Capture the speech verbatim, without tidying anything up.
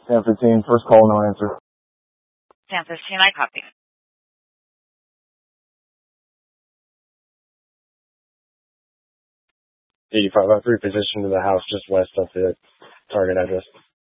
San fifteen, first call, no answer. San fifteen, I copy. eighty-five oh three, position to the house just west of the target address.